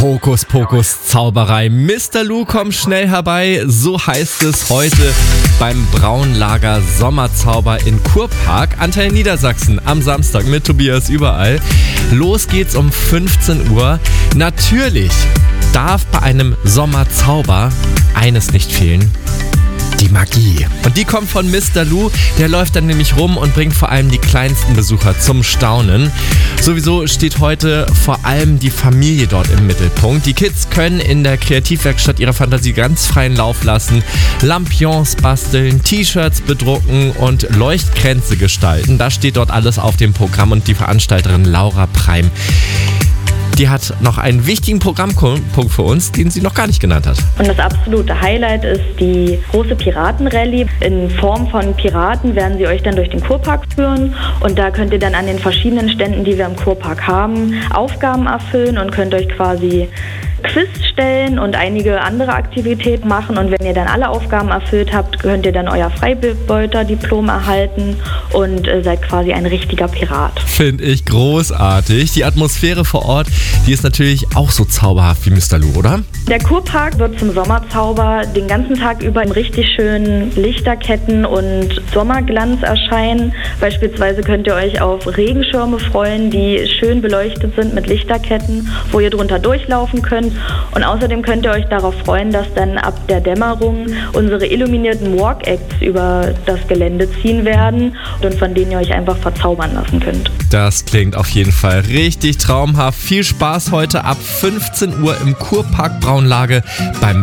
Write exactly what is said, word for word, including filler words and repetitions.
Hokuspokus Zauberei. Mister Lou, komm schnell herbei. So heißt es heute beim Braunlager Sommerzauber in Kurpark, Anteil Niedersachsen, am Samstag mit Tobias überall. Los geht's um fünfzehn Uhr. Natürlich darf bei einem Sommerzauber eines nicht fehlen: die Magie. Und die kommt von Mister Lou. Der läuft dann nämlich rum und bringt vor allem die kleinsten Besucher zum Staunen. Sowieso steht heute vor allem die Familie dort im Mittelpunkt. Die Kids können in der Kreativwerkstatt ihrer Fantasie ganz freien Lauf lassen, Lampions basteln, T-Shirts bedrucken und Leuchtkränze gestalten. Das steht dort alles auf dem Programm, und die Veranstalterin Laura Preim, die hat noch einen wichtigen Programmpunkt für uns, den sie noch gar nicht genannt hat. Und das absolute Highlight ist die große Piratenrallye. In Form von Piraten werden sie euch dann durch den Kurpark führen, und da könnt ihr dann an den verschiedenen Ständen, die wir im Kurpark haben, Aufgaben erfüllen und könnt euch quasi Quiz stellen und einige andere Aktivitäten machen. Und wenn ihr dann alle Aufgaben erfüllt habt, könnt ihr dann euer Freibeuter-Diplom erhalten und äh, seid quasi ein richtiger Pirat. Finde ich großartig. Die Atmosphäre vor Ort, die ist natürlich auch so zauberhaft wie Mister Lou, oder? Der Kurpark wird zum Sommerzauber den ganzen Tag über in richtig schönen Lichterketten und Sommerglanz erscheinen. Beispielsweise könnt ihr euch auf Regenschirme freuen, die schön beleuchtet sind mit Lichterketten, wo ihr drunter durchlaufen könnt. Und außerdem könnt ihr euch darauf freuen, dass dann ab der Dämmerung unsere illuminierten Walk-Acts über das Gelände ziehen werden und von denen ihr euch einfach verzaubern lassen könnt. Das klingt auf jeden Fall richtig traumhaft. Viel Spaß heute ab fünfzehn Uhr im Kurpark Braunlage beim